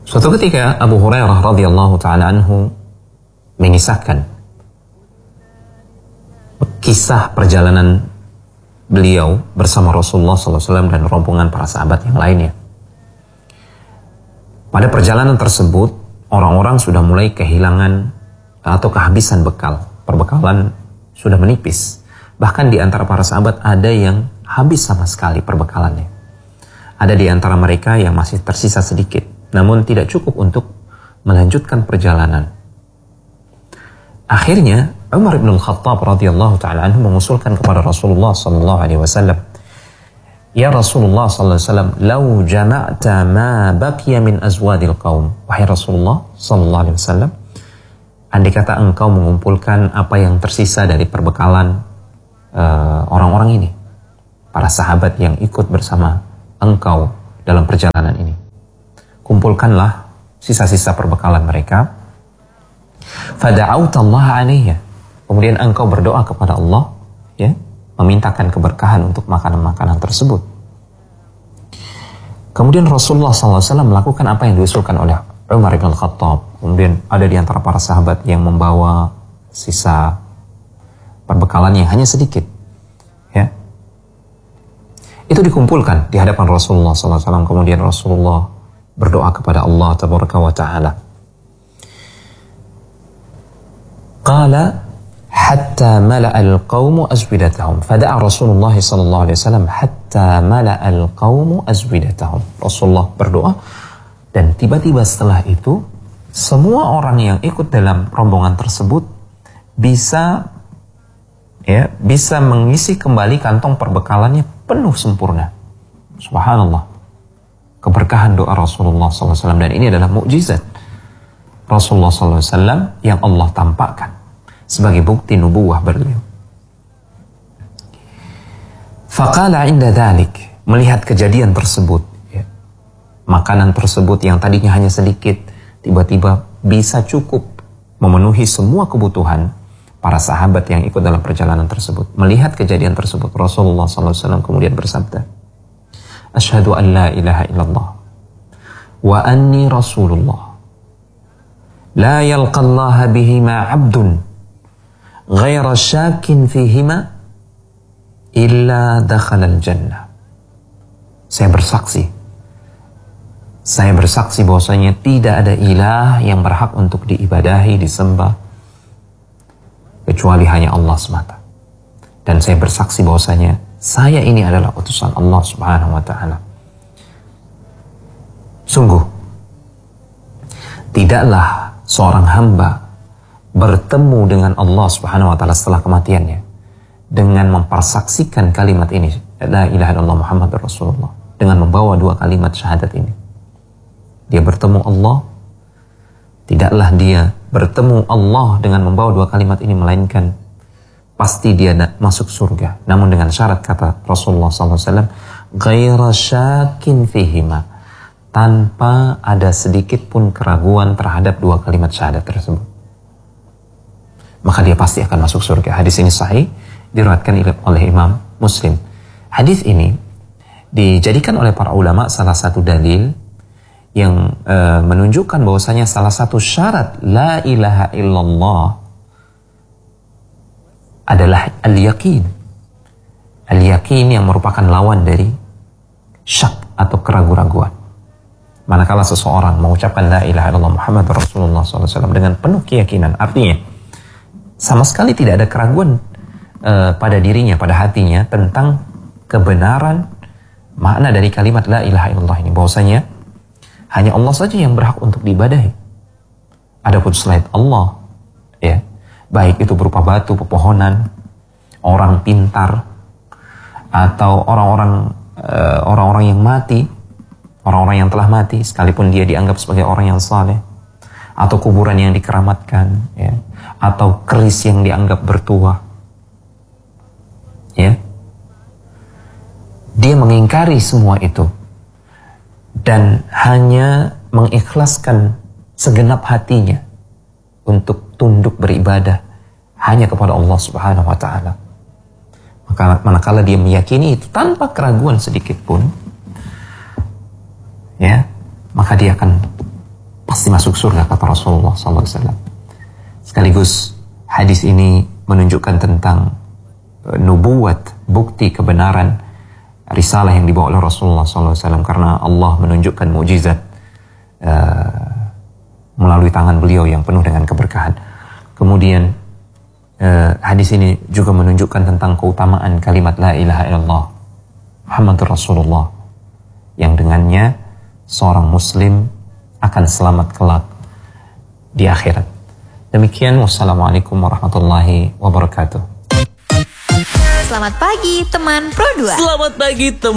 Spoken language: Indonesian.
Suatu ketika Abu Hurairah radhiyallahu taala anhu mengisahkan kisah perjalanan beliau bersama Rasulullah SAW dan rombongan para sahabat yang lainnya. Pada perjalanan tersebut, orang-orang sudah mulai kehilangan atau kehabisan bekal. Perbekalan sudah menipis. Bahkan di antara para sahabat ada yang habis sama sekali perbekalannya. Ada di antara mereka yang masih tersisa sedikit, namun tidak cukup untuk melanjutkan perjalanan. Akhirnya Umar bin Khattab radhiyallahu taala anhu mengusulkan kepada Rasulullah sallallahu alaihi wasallam, "Ya Rasulullah sallallahu alaihi wasallam, law jama'ta ma baqiya min azwadil qaum." Wahai Rasulullah sallallahu alaihi wasallam, andai kata engkau mengumpulkan apa yang tersisa dari perbekalan orang-orang ini, para sahabat yang ikut bersama engkau dalam perjalanan ini, kumpulkanlah sisa-sisa perbekalan mereka. Fada'autallaha alaiha. Kemudian engkau berdoa kepada Allah, ya, memintakan keberkahan untuk makanan-makanan tersebut. Kemudian Rasulullah SAW melakukan apa yang diusulkan oleh Umar bin Khattab. Kemudian ada di antara para sahabat yang membawa sisa perbekalannya hanya sedikit, ya. Itu dikumpulkan di hadapan Rasulullah SAW. Kemudian Rasulullah berdoa kepada Allah Tabaraka wa Ta'ala. Qala hatta mala'a al-qawmu azwidatahum. Fada'a Rasulullah sallallahu alaihi wasallam hatta mala'a al-qawmu azwidatahum. Rasulullah berdoa dan tiba-tiba setelah itu semua orang yang ikut dalam rombongan tersebut bisa mengisi kembali kantong perbekalannya penuh sempurna. Subhanallah. Keberkahan doa Rasulullah sallallahu alaihi wasallam, dan ini adalah mukjizat Rasulullah sallallahu alaihi wasallam yang Allah tampakkan sebagai bukti nubuwah beliau. Faqala inda dhalik, melihat kejadian tersebut, ya, makanan tersebut yang tadinya hanya sedikit tiba-tiba bisa cukup memenuhi semua kebutuhan para sahabat yang ikut dalam perjalanan tersebut. Melihat kejadian tersebut, Rasulullah SAW kemudian bersabda, "Asyhadu an la ilaha illallah wa anni Rasulullah. La yalqallaha bihima 'abdun ghaira syakin fihima illa dakhalal jannah." Saya bersaksi bahwasanya tidak ada ilah yang berhak untuk diibadahi, disembah kecuali hanya Allah semata. Dan saya bersaksi bahwasanya saya ini adalah utusan Allah Subhanahu wa Ta'ala. Sungguh tidaklah seorang hamba bertemu dengan Allah Subhanahu wa Ta'ala setelah kematiannya dengan mempersaksikan kalimat ini, la ilaha illallah Muhammadur Rasulullah, dengan membawa dua kalimat syahadat ini. Dia bertemu Allah, tidaklah dia bertemu Allah dengan membawa dua kalimat ini, melainkan pasti dia masuk surga. Namun dengan syarat, kata Rasulullah SAW, ghaira syakin fihima, tanpa ada sedikit pun keraguan terhadap dua kalimat syahadat tersebut. Maka dia pasti akan masuk surga. Hadis ini sahih, diriwayatkan oleh Imam Muslim. Hadis ini dijadikan oleh para ulama salah satu dalil yang menunjukkan bahwasanya salah satu syarat la ilaha illallah adalah al-yakin. Al-yakin yang merupakan lawan dari syak atau keraguan-raguan. Manakala seseorang mengucapkan la ilaha illallah Muhammad Rasulullah SAW dengan penuh keyakinan, artinya sama sekali tidak ada keraguan pada dirinya, pada hatinya tentang kebenaran makna dari kalimat la ilaha illallah ini, bahwasanya hanya Allah saja yang berhak untuk diibadahi. Adapun selain Allah, ya, baik itu berupa batu, pepohonan, orang pintar, atau orang-orang yang mati, orang-orang yang telah mati, sekalipun dia dianggap sebagai orang yang saleh, atau kuburan yang dikeramatkan, ya, atau keris yang dianggap bertuah, ya, dia mengingkari semua itu dan hanya mengikhlaskan segenap hatinya untuk tunduk beribadah hanya kepada Allah Subhanahu wa Ta'ala. Maka manakala dia meyakini itu tanpa keraguan sedikit pun, ya, maka dia akan pasti masuk surga, kata Rasulullah SAW. Sekaligus hadis ini menunjukkan tentang nubuat, bukti kebenaran risalah yang dibawa oleh Rasulullah SAW, karena Allah menunjukkan mukjizat melalui tangan beliau yang penuh dengan keberkahan. Kemudian hadis ini juga menunjukkan tentang keutamaan kalimat la ilaha illallah Muhammadur Rasulullah, yang dengannya seorang muslim akan selamat kelak di akhirat. Demikian, wassalamualaikum warahmatullahi wabarakatuh. Selamat pagi teman Pro 2. Selamat pagi teman